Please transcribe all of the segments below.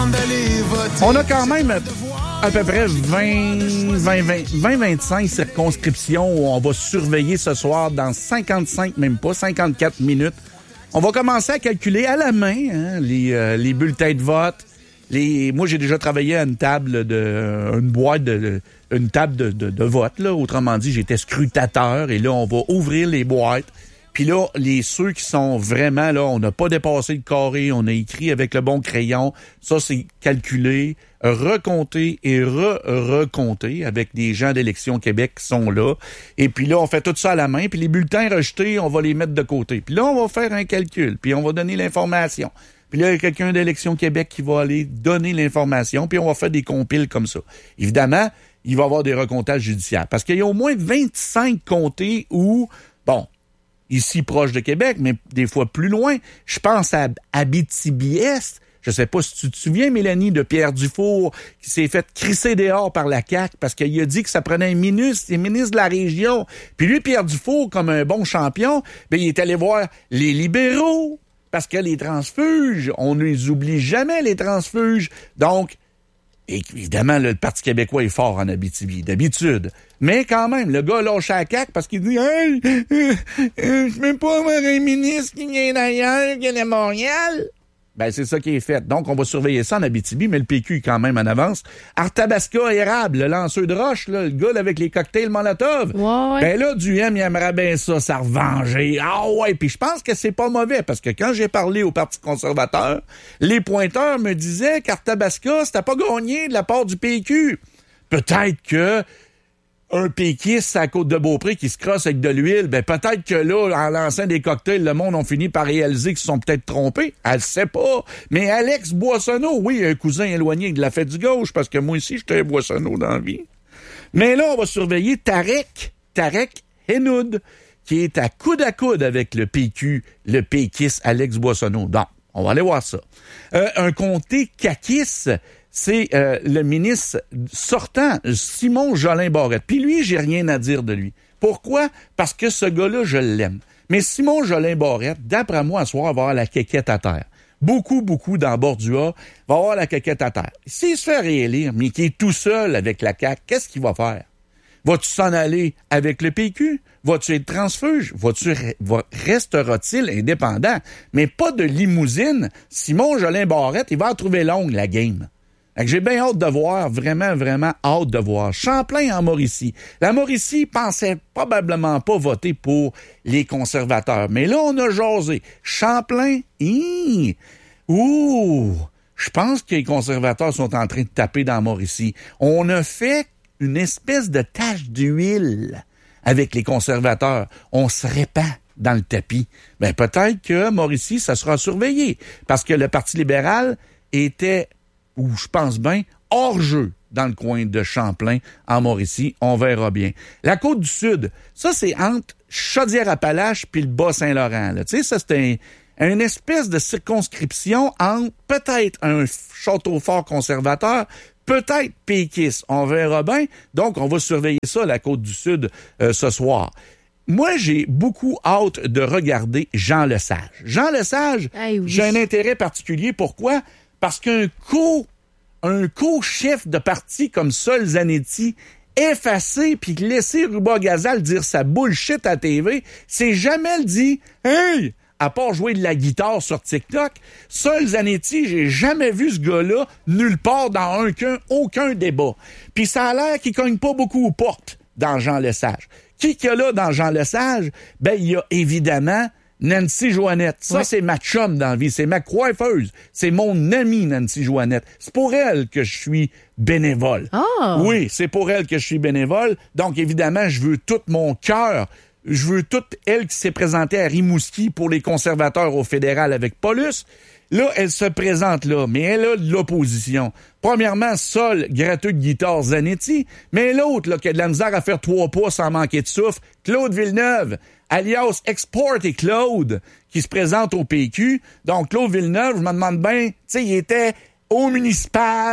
On a quand même à peu près 20-25 circonscriptions où on va surveiller ce soir dans 54 minutes. On va commencer à calculer à la main les bulletins de vote. Moi, j'ai déjà travaillé à une table de vote. Là. Autrement dit, j'étais scrutateur et là, on va ouvrir les boîtes. Puis là, ceux qui sont vraiment là, on n'a pas dépassé le carré, on a écrit avec le bon crayon. Ça, c'est calculé, recompté et recompté avec des gens d'Élections Québec qui sont là. Et puis là, on fait tout ça à la main. Puis les bulletins rejetés, on va les mettre de côté. Puis là, on va faire un calcul. Puis on va donner l'information. Puis là, il y a quelqu'un d'Élections Québec qui va aller donner l'information. Puis on va faire des compiles comme ça. Évidemment, il va y avoir des recomptages judiciaires. Parce qu'il y a au moins 25 comtés où, ici proche de Québec, mais des fois plus loin. Je pense à Abitibi-Est. Je sais pas si tu te souviens, Mélanie, de Pierre Dufour, qui s'est fait crisser dehors par la CAQ parce qu'il a dit que ça prenait un ministre de la région. Puis lui, Pierre Dufour, comme un bon champion, il est allé voir les libéraux parce que les transfuges, on ne les oublie jamais, les transfuges. Donc, évidemment, le Parti québécois est fort en Abitibi, d'habitude. Mais quand même, le gars lâche la CAQ parce qu'il dit « Hey, je peux pas avoir un ministre qui vient d'ailleurs, qui vient de Montréal. » C'est ça qui est fait. Donc, on va surveiller ça en Abitibi, mais le PQ est quand même en avance. Arthabasca Érable, le lanceur de roche, là, le gars avec les cocktails Molotov. Ouais. Là, Duhem, il aimerait bien ça revenger. Ah ouais, puis je pense que c'est pas mauvais, parce que quand j'ai parlé au Parti conservateur, les pointeurs me disaient qu'Arthabasca, c'était pas gagné de la part du PQ. Peut-être que un péquiste à Côte-de-Beaupré qui se crosse avec de l'huile, peut-être que là, en lançant des cocktails, le monde a fini par réaliser qu'ils se sont peut-être trompés. Elle sait pas. Mais Alex Boissonneau, oui, un cousin éloigné de la fête du gauche, parce que moi aussi, j'étais un Boissonneau dans la vie. Mais là, on va surveiller Tarek Henoud, qui est à coude avec le PQ, le péquiste Alex Boissonneau. Donc, on va aller voir ça. Un comté caquiste, c'est le ministre sortant, Simon Jolin Barrette. Puis lui, j'ai rien à dire de lui. Pourquoi? Parce que ce gars-là, je l'aime. Mais Simon Jolin Barrette, d'après moi, à soir, va avoir la quéquette à terre. Beaucoup dans Bordua, va avoir la quéquette à terre. S'il se fait réélire, mais qu'il est tout seul avec la CAQ, qu'est-ce qu'il va faire? Vas-tu s'en aller avec le PQ? Vas-tu être transfuge? Restera-t-il indépendant? Mais pas de limousine. Simon Jolin Barrette, il va en trouver longue, la game. J'ai bien hâte de voir, vraiment hâte de voir. Champlain en Mauricie. La Mauricie pensait probablement pas voter pour les conservateurs. Mais là, on a jasé. Champlain, je pense que les conservateurs sont en train de taper dans Mauricie. On a fait une espèce de tache d'huile avec les conservateurs. On se répand dans le tapis. Peut-être que Mauricie, ça sera surveillé. Parce que le Parti libéral était, ou je pense bien, hors jeu dans le coin de Champlain, en Mauricie. On verra bien. La Côte-du-Sud, ça, c'est entre Chaudière-Appalaches puis le Bas-Saint-Laurent. Tu sais, ça, c'est une espèce de circonscription entre peut-être un château-fort conservateur, peut-être péquiste. On verra bien. Donc, on va surveiller ça, la Côte-du-Sud, ce soir. Moi, j'ai beaucoup hâte de regarder Jean Lesage. Jean Lesage, j'ai un intérêt particulier. Pourquoi? Parce qu'un co-chef de parti comme Sol Zanetti, effacé puis laisser Ruba Gazal dire sa bullshit à TV, c'est jamais le dit « Hey! » À part jouer de la guitare sur TikTok, Sol Zanetti, j'ai jamais vu ce gars-là nulle part dans aucun débat. Puis ça a l'air qu'il cogne pas beaucoup aux portes dans Jean Lesage. Qui qu'il y a là dans Jean Lesage? Il y a évidemment Nancy Joannette. Ça, c'est ma chum dans la vie. C'est ma coiffeuse. C'est mon amie, Nancy Joannette. C'est pour elle que je suis bénévole. Oh. Oui, c'est pour elle que je suis bénévole. Donc, évidemment, je veux tout mon cœur. Je veux toute elle qui s'est présentée à Rimouski pour les conservateurs au fédéral avec Paulus. Là, elle se présente là, mais elle a de l'opposition. Premièrement, Sol, gratteux de guitare Zanetti, mais l'autre, là, qui a de la misère à faire 3 pas sans manquer de souffle, Claude Villeneuve, alias Export et Claude, qui se présente au PQ. Donc, Claude Villeneuve, je me demande bien, tu sais, il était au municipal,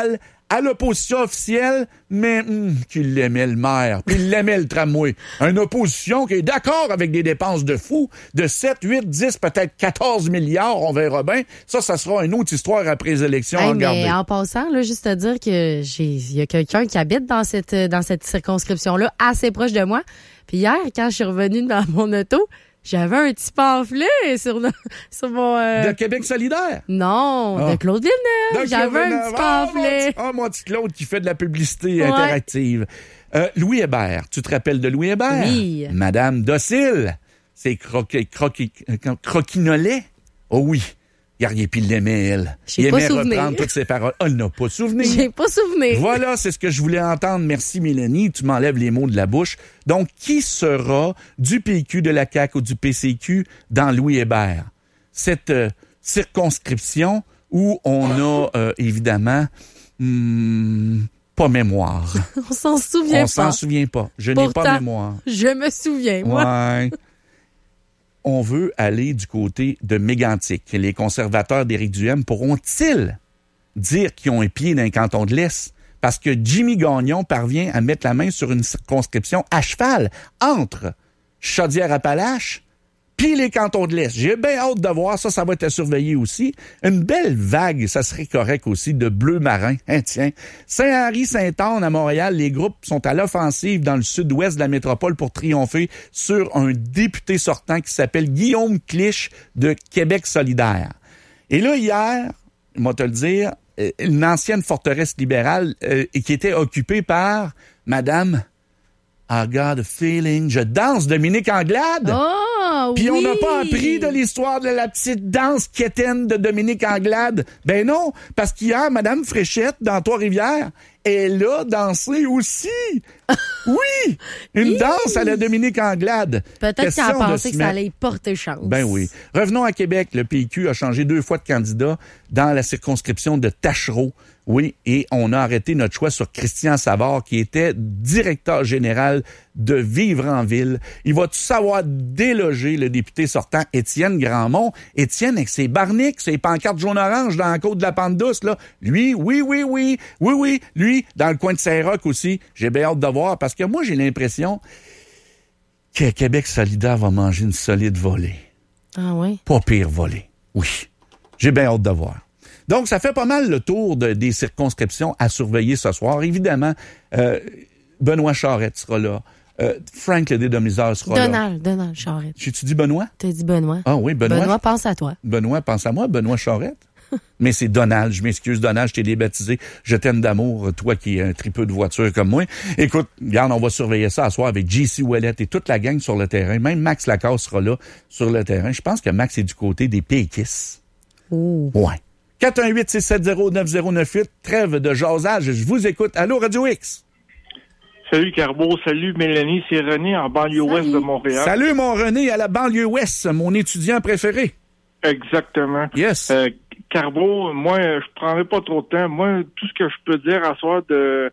à l'opposition officielle, mais qu'il l'aimait le maire, puis il l'aimait le tramway. Une opposition qui est d'accord avec des dépenses de fou, de 7, 8, 10, peut-être 14 milliards, on verra bien. Ça sera une autre histoire après les élections à regarder. Mais en passant, là, juste à dire que il y a quelqu'un qui habite dans cette circonscription-là, assez proche de moi. Puis hier, quand je suis revenue dans mon auto, j'avais un petit pamphlet sur mon... De Québec solidaire? Non, de Claude Villeneuve. J'avais un petit pamphlet. Mon petit Claude qui fait de la publicité interactive. Louis Hébert, tu te rappelles de Louis Hébert? Oui. Madame Docile, c'est Croquinolet? Oh oui. Regarde, puis il l'aimait, elle. Il aimait reprendre toutes ses paroles. Elle n'a pas souvenir. J'ai pas souvenir. Voilà, c'est ce que je voulais entendre. Merci, Mélanie. Tu m'enlèves les mots de la bouche. Donc, qui sera du PQ, de la CAQ ou du PCQ dans Louis Hébert? Cette circonscription où on a, évidemment, pas mémoire. On s'en souvient pas. On s'en souvient pas. Je n'ai pas mémoire. Je me souviens, moi. Ouais. On veut aller du côté de Mégantic. Les conservateurs d'Éric Duhem pourront-ils dire qu'ils ont un pied dans le canton de l'Est? Parce que Jimmy Gagnon parvient à mettre la main sur une circonscription à cheval entre Chaudière-Appalaches puis les cantons de l'Est. J'ai bien hâte de voir ça va être à surveiller aussi. Une belle vague, ça serait correct aussi, de bleu marin. Hein, tiens. Saint-Henri-Sainte-Anne à Montréal, les groupes sont à l'offensive dans le sud-ouest de la métropole pour triompher sur un député sortant qui s'appelle Guillaume Clich de Québec solidaire. Et là, hier, moi te le dire, une ancienne forteresse libérale qui était occupée par Madame I got a feeling. Je danse Dominique Anglade. Oh, puis oui. on n'a pas appris de l'histoire de la petite danse quétaine de Dominique Anglade. Ben non, parce qu'hier, Madame Fréchette, dans Trois-Rivières, elle a dansé aussi. Oui, une danse à la Dominique Anglade. Peut-être qu'elle a pensé que ça allait y porter chance. Ben oui. Revenons à Québec. Le PQ a changé 2 fois de candidat dans la circonscription de Tachereau. Oui, et on a arrêté notre choix sur Christian Savard, qui était directeur général de Vivre en Ville. Il va tout savoir déloger le député sortant Étienne Grandmont. Étienne, avec ses barniques, ses pancartes jaune-orange dans la côte de la Pente-Douce, là. Lui, oui. Lui, dans le coin de Saint-Roch aussi. J'ai bien hâte de voir, parce que moi, j'ai l'impression que Québec solidaire va manger une solide volée. Ah oui? Pas pire volée. Oui. J'ai bien hâte de voir. Donc, ça fait pas mal le tour des circonscriptions à surveiller ce soir. Évidemment, Benoît Charette sera là. Frank le dédomiseur sera là. Donald Charette. Tu dis Benoît? T'as dit Benoît. Ah oui, Benoît. Benoît pense à toi. Benoît pense à moi, Benoît Charette. Mais c'est Donald, je m'excuse Donald, je t'ai débaptisé. Je t'aime d'amour, toi qui es un tripeux de voiture comme moi. Écoute, regarde, on va surveiller ça à soir avec JC Ouellet et toute la gang sur le terrain. Même Max Lacasse sera là sur le terrain. Je pense que Max est du côté des péquistes. Oh. Ouais. 418-670-9098, trêve de jasage, je vous écoute. Allô, Radio X? Salut Carbo, salut Mélanie, c'est René en banlieue ouest de Montréal. Salut mon René à la banlieue ouest, mon étudiant préféré. Exactement. Yes. Carbo, moi, je prendrai pas trop de temps. Moi, tout ce que je peux dire à soir de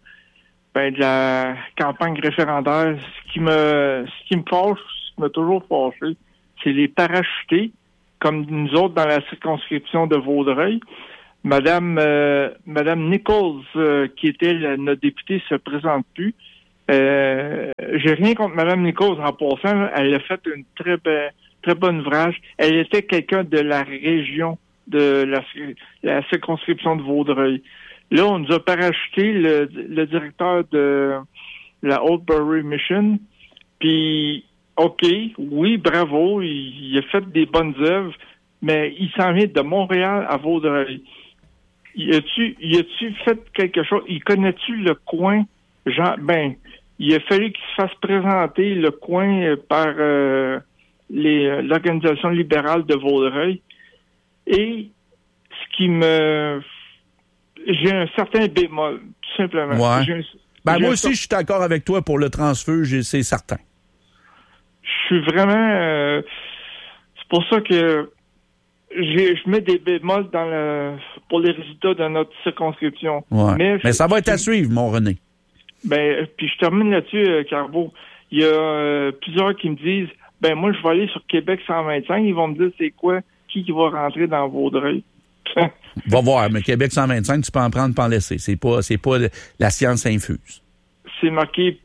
la campagne référendaire, ce qui me fâche, ce qui m'a toujours fâché, c'est les parachutés, comme nous autres dans la circonscription de Vaudreuil. Madame Nichols, qui était notre députée, se présente plus. J'ai rien contre Madame Nichols en passant. Elle a fait une très bonne ouvrage. Elle était quelqu'un de la région de la circonscription de Vaudreuil. Là, on nous a parachuté le directeur de la Oldbury Mission. Puis, OK, oui, bravo, il a fait des bonnes œuvres, mais il s'en vient de Montréal à Vaudreuil. Y a-tu fait quelque chose? Il connaît-tu le coin? Il a fallu qu'il se fasse présenter le coin par l'organisation libérale de Vaudreuil. Et ce qui j'ai un certain bémol, tout simplement. Ouais. Moi aussi, je suis d'accord avec toi pour le transfuge, c'est certain. Je suis vraiment... c'est pour ça que je mets des bémols pour les résultats de notre circonscription. Ouais. Mais ça va être à suivre, mon René. Puis je termine là-dessus, Carbo. Il y a plusieurs qui me disent, moi, je vais aller sur Québec 125. Ils vont me dire, c'est quoi, qui va rentrer dans Vaudreuil. Va voir, mais Québec 125, tu peux en prendre, pas en laisser. C'est pas la science infuse. C'est marqué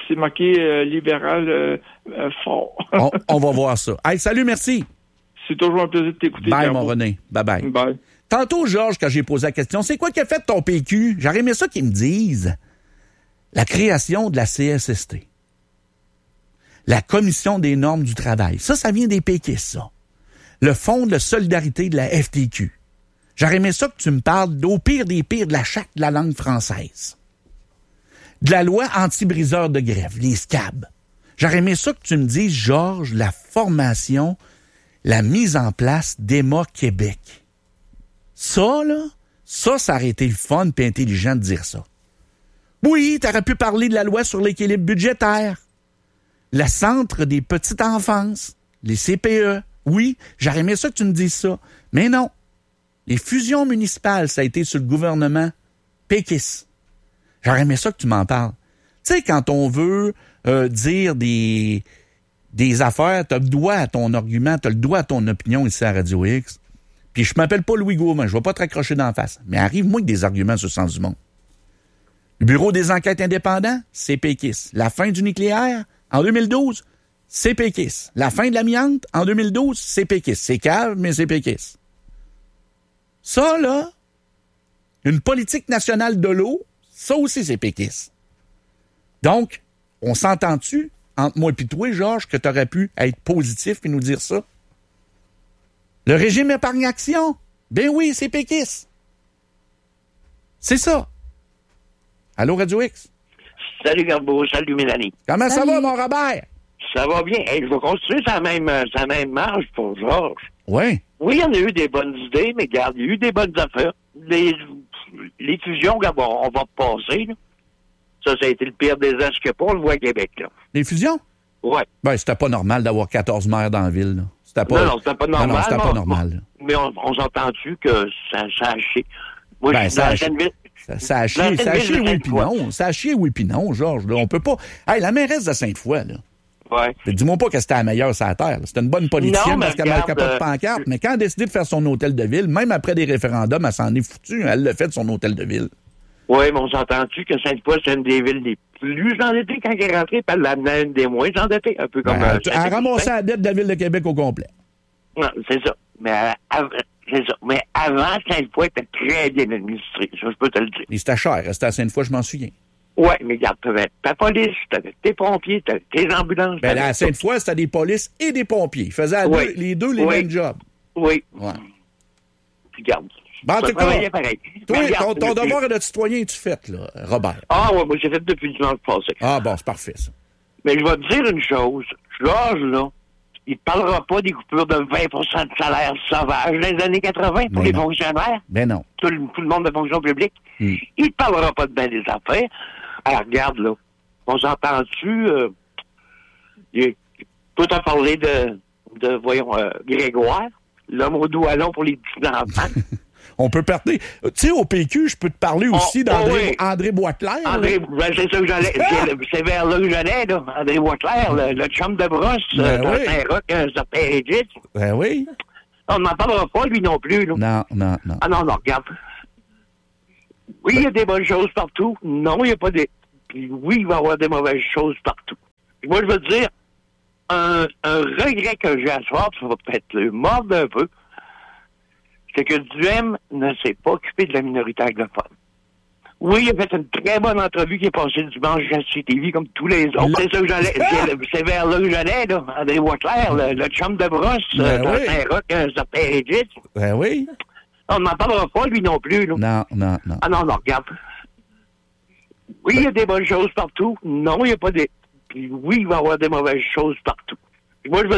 libéral fort. on va voir ça. Hey, salut, merci. C'est toujours un plaisir de t'écouter. Bye, mon René. Bye-bye. Bye. Tantôt, Georges, quand j'ai posé la question, c'est quoi qui a fait ton PQ? J'aurais aimé ça qu'ils me disent. La création de la CSST. La Commission des normes du travail. Ça vient des péquistes, ça. Le Fonds de solidarité de la FTQ. J'aurais aimé ça que tu me parles d'au pire des pires de la charte de la langue française. De la loi anti-briseur de grève, les SCAB. J'aurais aimé ça que tu me dises, Georges, la formation, la mise en place d'EMA Québec. Ça, là, ça aurait été le fun et intelligent de dire ça. Oui, t'aurais pu parler de la loi sur l'équilibre budgétaire. Le centre des petites enfances, les CPE. Oui, j'aurais aimé ça que tu me dises ça. Mais non. Les fusions municipales, ça a été sur le gouvernement péquiste. J'aurais aimé ça que tu m'en parles. Tu sais, quand on veut dire des affaires, t'as le droit à ton argument, t'as le droit à ton opinion ici à Radio X. Puis je m'appelle pas Louis Gauvin, je vais pas te raccrocher d'en face. Mais arrive-moi avec des arguments sur le sens du monde. Le Bureau des enquêtes indépendants, c'est péquiste. La fin du nucléaire, en 2012, c'est péquiste. La fin de l'amiante, en 2012, c'est péquiste. C'est cave, mais c'est péquiste. Ça, là, une politique nationale de l'eau, ça aussi, c'est péquiste. Donc, on s'entend-tu, entre moi et toi, Georges, que tu aurais pu être positif et nous dire ça? Le régime épargne-action, ben oui, c'est péquiste. C'est ça. Allô, Radio X? Salut, Garbeau. Salut, Mélanie. Comment ça va, mon Robert? Ça va bien. Hey, je vais continuer sa même marge pour Georges. Oui. Oui, il y en a eu des bonnes idées, mais regarde, il y a eu des bonnes affaires. Les fusions, regarde, on va passer, là. Ça a été le pire des ans que pas, on le voit à Québec, là. Les fusions? Ouais. Ben, c'était pas normal d'avoir 14 maires dans la ville, là. C'était pas... Non, c'était pas normal. Non, c'était pas normal. Mais on s'entend-tu que ça a chié? Moi, ben, je suis dans la ville. Ça a chié, oui, puis non. Ça a chié, oui, puis non, Georges. Là, on peut pas... Hey, la mairesse de Sainte-Foy, là. Ouais. Dis-moi pas que c'était la meilleure sur la terre. C'était une bonne politicienne parce qu'elle marquait pas de pancarte. Mais quand elle a décidé de faire son hôtel de ville, même après des référendums, elle s'en est foutue. Elle l'a fait de son hôtel de ville. Oui, mais on s'entend-tu que Sainte-Foy, c'est une des villes les plus endettées quand elle est rentrée, puis elle l'amenait une des moins endettées, un peu comme... elle a ramassé la dette de la ville de Québec au complet. Non, c'est ça. Mais avant, Sainte-Foy était très bien administrée. Ça, je peux te le dire. Et c'était cher. C'était à Sainte-Foy, je m'en souviens. Oui, mais regarde, t'avais ta police, t'avais tes pompiers, t'avais tes ambulances. Ben, à Sainte-Foy, c'était des polices et des pompiers. Ils faisaient les deux les mêmes jobs. Oui. Ouais. Puis regarde. Ben, en tout cas, pareil. Toi, ton devoir de citoyen est-tu fait, là, Robert? Ah, ouais, moi, j'ai fait depuis le dimanche passé. Ah, bon, c'est parfait, ça. Mais je vais te dire une chose. Georges, là, il ne parlera pas des coupures de 20 de salaire sauvage dans les années 80 pour les fonctionnaires. Ben non. Tout le monde de fonction publique. Il ne parlera pas de bien des affaires. Alors, regarde, là. On s'entend-tu? Toi, t'as parlé de Grégoire, l'homme au doigt long pour les petits enfants. On peut parler. Tu sais, au PQ, je peux te parler aussi d'André Boisclair. C'est ça que j'allais. C'est vers là que j'allais, là. André Boisclair, le chum de brosse, Saint-Roch, un certain Régis. Ben oui. On n'en parlera pas, lui non plus, là. Non. Ah non, regarde. Oui, il y a des bonnes choses partout. Non, il n'y a pas des... Puis oui, il va y avoir des mauvaises choses partout. Puis moi, je veux te dire, un regret que j'ai à ce soir, ça va peut-être le mordre un peu, c'est que Duhem ne s'est pas occupé de la minorité anglophone. Oui, il a fait une très bonne entrevue qui est passée dimanche à CTV comme tous les autres. C'est ça que j'allais. C'est vers là que j'allais, là. André Boisclair, le chum de brosse, Saint-Roch, un certain Régis. Ben oui. On n'en parlera pas, lui non plus, là. Non. Ah non, regarde. Oui, il y a des bonnes choses partout. Non, il n'y a pas des... Puis oui, il va y avoir des mauvaises choses partout. Puis moi, je veux